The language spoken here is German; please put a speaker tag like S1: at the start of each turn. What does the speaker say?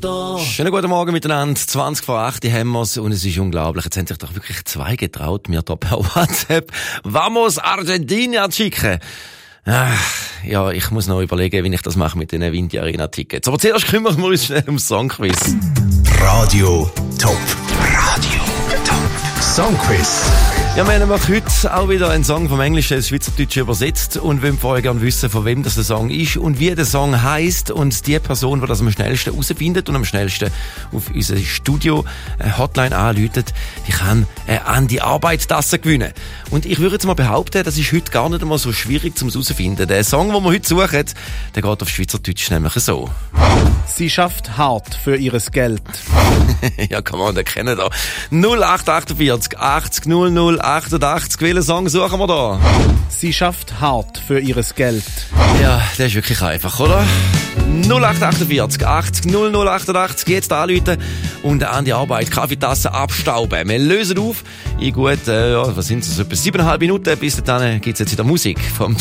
S1: Schönen guten Morgen miteinander. 20 vor 8 haben wir's und es ist unglaublich. Jetzt haben sich doch wirklich zwei getraut, mir da per WhatsApp Vamos Argentina zu schicken. Ja, ich muss noch überlegen, wie ich das mache mit den Vinti Arena Tickets. Aber zuerst kümmern wir uns schnell ums Songquiz.
S2: Radio Top. Songquiz.
S1: Ja, wir haben heute auch wieder einen Song vom Englischen ins Schweizerdeutsche übersetzt und wollen vorher gerne wissen, von wem das der Song ist und wie der Song heisst. Und die Person, die das am schnellsten herausfindet und am schnellsten auf unser Studio-Hotline anläutet, die kann an die Arbeitstasse gewinnen. Und ich würde jetzt mal behaupten, das ist heute gar nicht einmal so schwierig zum herausfinden. Der Song, den wir heute suchen, der geht auf Schweizerdeutsch nämlich so.
S3: Sie schafft hart für ihres Geld.
S1: Ja, kann man, den kennen da. 0848 80 00 88. Welchen Song suchen wir da?
S3: Sie schafft hart für ihres Geld.
S1: Ja, das ist wirklich einfach, oder? 0848 80 00 88. Jetzt anrufen und an die Arbeit Kaffeetasse abstauben. Wir lösen auf in gut, was sind es, etwa 7,5 Minuten. Bis dahin gibt's jetzt wieder Musik vom